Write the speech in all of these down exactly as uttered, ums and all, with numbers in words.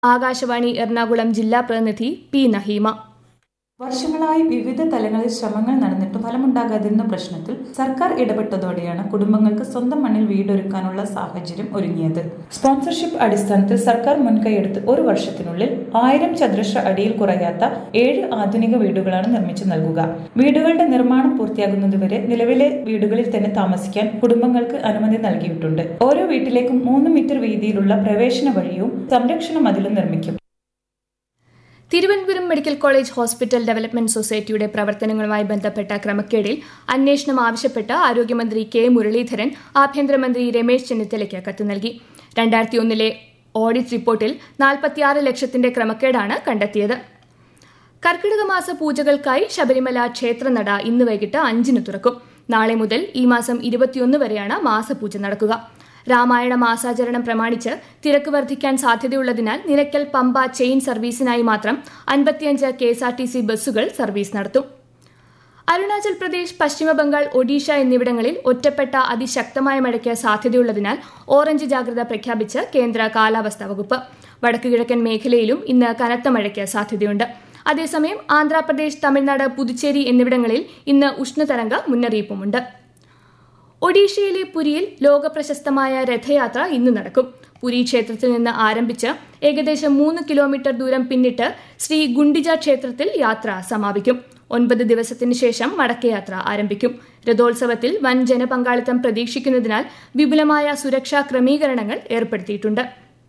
ആകാശവാണി എറണാകുളം ജില്ലാ പ്രതിനിധി പി നഹീമ. വർഷങ്ങളായി വിവിധ തലങ്ങളിൽ ശ്രമങ്ങൾ നടന്നിട്ടും ഫലമുണ്ടാകാതിരുന്ന പ്രശ്നത്തിൽ സർക്കാർ ഇടപെട്ടതോടെയാണ് കുടുംബങ്ങൾക്ക് സ്വന്തം മണ്ണിൽ വീടൊരുക്കാനുള്ള സാഹചര്യം ഒരുങ്ങിയത്. സ്പോൺസർഷിപ്പ് അടിസ്ഥാനത്തിൽ സർക്കാർ മുൻകൈയെടുത്ത് ഒരു വർഷത്തിനുള്ളിൽ ആയിരം ചതുരശ്ര അടിയിൽ കുറയാത്ത ഏഴ് ആധുനിക വീടുകളാണ് നിർമ്മിച്ചു നൽകുക. വീടുകളുടെ നിർമ്മാണം പൂർത്തിയാകുന്നതുവരെ നിലവിലെ വീടുകളിൽ തന്നെ താമസിക്കാൻ കുടുംബങ്ങൾക്ക് അനുമതി നൽകിയിട്ടുണ്ട്. ഓരോ വീട്ടിലേക്കും മൂന്ന് മീറ്റർ വീതിയിലുള്ള പ്രവേശന വഴിയും സംരക്ഷണ മതിലും നിർമ്മിക്കും. Thiruvananthapuram medical college hospital development സൊസൈറ്റിയുടെ പ്രവർത്തനങ്ങളുമായി ബന്ധപ്പെട്ട ക്രമക്കേടിൽ അന്വേഷണം ആവശ്യപ്പെട്ട് ആരോഗ്യമന്ത്രി കെ മുരളീധരൻ ആഭ്യന്തരമന്ത്രി രമേശ് ചെന്നിത്തലയ്ക്ക് കത്ത് നൽകി. രണ്ടായിരത്തി ഒന്നിലെ ഓഡിറ്റ് റിപ്പോർട്ടിൽ നാൽപ്പത്തിയാറ് ലക്ഷത്തിന്റെ ക്രമക്കേടാണ് കണ്ടെത്തിയത്. കർക്കിടക മാസ പൂജകൾക്കായി ശബരിമല ക്ഷേത്രനട ഇന്ന് വൈകിട്ട് അഞ്ചിന് തുറക്കും. നാളെ മുതൽ ഈ മാസം ഇരുപത്തിയൊന്ന് വരെയാണ് മാസപൂജ നടക്കുക. രാമായണ മാസാചരണം പ്രമാണിച്ച് തിരക്ക് വർദ്ധിക്കാൻ സാധ്യതയുള്ളതിനാൽ നിലയ്ക്കൽ പമ്പ ചെയിൻ സർവീസിനായി മാത്രം അൻപത്തിയഞ്ച് K S R T C ബസ്സുകൾ സർവീസ് നടത്തും. അരുണാചൽ പ്രദേശ്, പശ്ചിമബംഗാൾ, ഒഡീഷ എന്നിവിടങ്ങളിൽ ഒറ്റപ്പെട്ട അതിശക്തമായ മഴയ്ക്ക് സാധ്യതയുള്ളതിനാൽ ഓറഞ്ച് ജാഗ്രത പ്രഖ്യാപിച്ച് കേന്ദ്ര കാലാവസ്ഥാ വകുപ്പ്. വടക്കുകിഴക്കൻ മേഖലയിലും ഇന്ന് കനത്ത മഴയ്ക്ക് സാധ്യതയുണ്ട്. അതേസമയം ആന്ധ്രാപ്രദേശ്, തമിഴ്നാട്, പുതുച്ചേരി എന്നിവിടങ്ങളിൽ ഇന്ന് ഉഷ്ണതരംഗ മുന്നറിയിപ്പുമുണ്ട്. ഒഡീഷയിലെ പുരിയിൽ ലോകപ്രശസ്തമായ രഥയാത്ര ഇന്ന് നടക്കും. പുരി ക്ഷേത്രത്തിൽ നിന്ന് ആരംഭിച്ച് ഏകദേശം മൂന്ന് കിലോമീറ്റർ ദൂരം പിന്നിട്ട് ശ്രീ ഗുണ്ടിജ ക്ഷേത്രത്തിൽ യാത്ര സമാപിക്കും. ഒൻപത് ദിവസത്തിന് ശേഷം മടക്കയാത്ര ആരംഭിക്കും. രഥോത്സവത്തിൽ വൻ ജനപങ്കാളിത്തം പ്രതീക്ഷിക്കുന്നതിനാൽ വിപുലമായ സുരക്ഷാ ക്രമീകരണങ്ങൾ ഏർപ്പെടുത്തിയിട്ടുണ്ട്.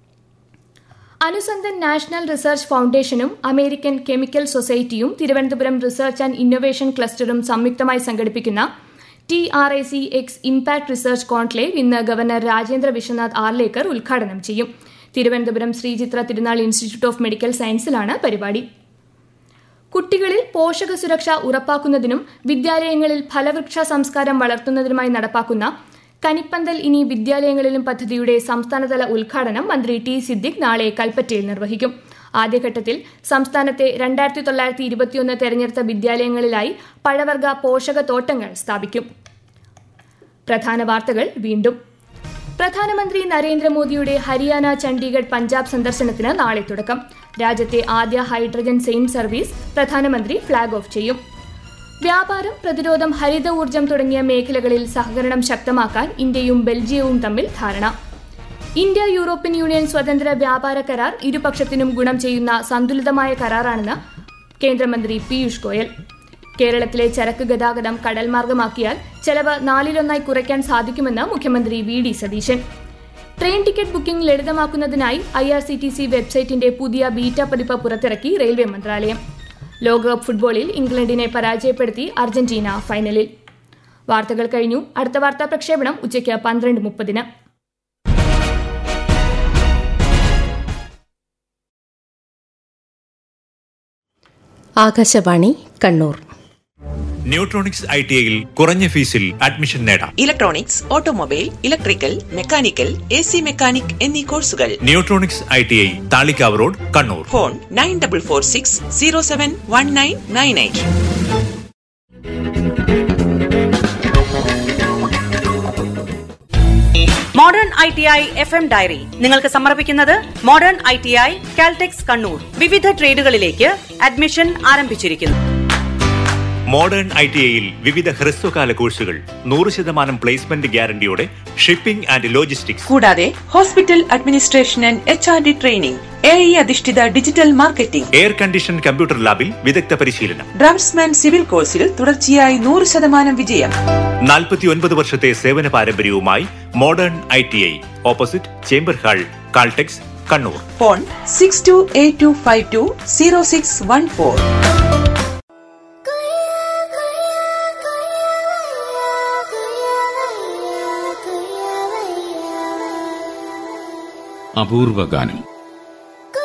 Anusandhan national research ഫൌണ്ടേഷനും American chemical സൊസൈറ്റിയും Thiruvananthapuram research and innovation ക്ലസ്റ്ററും സംയുക്തമായി സംഘടിപ്പിക്കുന്ന T R I C X impact research conclave ഇന്ന് ഗവർണർ രാജേന്ദ്ര വിശ്വനാഥ് ആർലേക്കർ ഉദ്ഘാടനം ചെയ്യും. തിരുവനന്തപുരം ശ്രീചിത്ര തിരുനാൾ ഇൻസ്റ്റിറ്റ്യൂട്ട് ഓഫ് മെഡിക്കൽ സയൻസിലാണ് പരിപാടി. കുട്ടികളിൽ പോഷക സുരക്ഷ ഉറപ്പാക്കുന്നതിനും വിദ്യാലയങ്ങളിൽ ഫലവൃക്ഷ സംസ്കാരം വളർത്തുന്നതിനുമായി നടപ്പാക്കുന്ന കനിപ്പന്തൽ ഇനി വിദ്യാലയങ്ങളിലും പദ്ധതിയുടെ സംസ്ഥാനതല ഉദ്ഘാടനം മന്ത്രി ടി സിദ്ദിഖ് നാളെ കൽപ്പറ്റയിൽ നിർവഹിക്കും. ആദ്യഘട്ടത്തിൽ സംസ്ഥാനത്തെ രണ്ടായിരത്തി തൊള്ളായിരത്തി ഇരുപത്തിയൊന്ന് തെരഞ്ഞെടുത്ത വിദ്യാലയങ്ങളിലായി പഴവർഗ പോഷക തോട്ടങ്ങൾ സ്ഥാപിക്കും. പ്രധാന വാർത്തകൾ വീണ്ടും. പ്രധാനമന്ത്രി നരേന്ദ്രമോദിയുടെ ഹരിയാന, ചണ്ഡീഗഡ്, പഞ്ചാബ് സന്ദർശനത്തിന് നാളെ തുടക്കം. രാജ്യത്തെ ആദ്യ ഹൈഡ്രജൻ സെയിം സർവീസ് പ്രധാനമന്ത്രി ഫ്ളാഗ് ഓഫ് ചെയ്യും. വ്യാപാരം, പ്രതിരോധം, ഹരിത ഊർജ്ജം തുടങ്ങിയ മേഖലകളിൽ സഹകരണം ശക്തമാക്കാൻ ഇന്ത്യയും ബെൽജിയവും തമ്മിൽ ധാരണ. ഇന്ത്യ യൂറോപ്യൻ യൂണിയൻ സ്വതന്ത്ര വ്യാപാര കരാർ ഇരുപക്ഷത്തിനും ഗുണം ചെയ്യുന്ന സന്തുലിതമായ കരാറാണെന്ന് കേന്ദ്രമന്ത്രി പീയൂഷ് ഗോയൽ. കേരളത്തിലെ ചരക്ക് ഗതാഗതം കടൽമാർഗമാക്കിയാൽ ചെലവ് നാലിലൊന്നായി കുറയ്ക്കാൻ സാധിക്കുമെന്ന് മുഖ്യമന്ത്രി V D Satheesan. Train ticket booking ലളിതമാക്കുന്നതിനായി I R C T C വെബ്സൈറ്റിന്റെ പുതിയ ബീറ്റ പതിപ്പ് പുറത്തിറക്കി റെയിൽവേ മന്ത്രാലയം. ലോകകപ്പ് ഫുട്ബോളിൽ ഇംഗ്ലണ്ടിനെ പരാജയപ്പെടുത്തി അർജന്റീന ഫൈനലിൽ. വാർത്തകൾ കഴിഞ്ഞു. അടുത്ത വാർത്താ പ്രക്ഷേപണം ഉച്ചയ്ക്ക് പന്ത്രണ്ട് മുപ്പതിന്. Akashvani Kannur. Neutronics I T ഐയിൽ കുറഞ്ഞ ഫീസിൽ അഡ്മിഷൻ നേടാം. Electronics, automobile, electrical, mechanical, A C mechanic എന്നീ കോഴ്സുകൾ. Neutronics I T I, Thalikkavu road, Kannur. Phone nine double four six zero seven one nine nine eight. Modern I T I F M diary നിങ്ങൾക്ക് സമർപ്പിക്കുന്നത് modern I T I Caltex Kannur. വിവിധ ട്രേഡുകളിലേക്ക് admission ആരംഭിച്ചിരിക്കുന്നു. Modern I T ഐയിൽ വിവിധ ഹ്രസ്വകാല കോഴ്സുകൾ, നൂറ് ശതമാനം പ്ലേസ്മെന്റ് ഗ്യാരണ്ടിയോടെ, ഷിപ്പിംഗ് ആൻഡ് ലോജിസ്റ്റിക്സ്, കൂടാതെ hospital administration and H R D training, A I അധിഷ്ഠിത digital marketing, air condition computer ലാബിൽ വിദഗ്ധ പരിശീലനം, ഡ്രാഫ്റ്റ്സ്മാൻ സിവിൽ കോഴ്സിൽ തുടർച്ചയായി നൂറ് ശതമാനം വിജയം. നാൽപ്പത്തിയൊൻപത് വർഷത്തെ സേവന പാരമ്പര്യവുമായി modern I T I, opposite chamber hall, Caltex, Kannur. Phone six to eight to five to zero six one four. അപൂർവ ഗാനം.